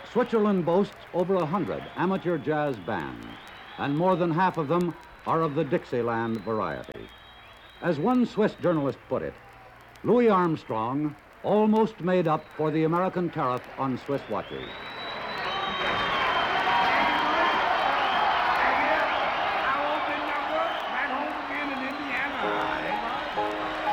Switzerland boasts over 100 amateur jazz bands, and more than half of them are of the Dixieland variety. As one Swiss journalist put it, Louis Armstrong almost made up for the American tariff on Swiss watches.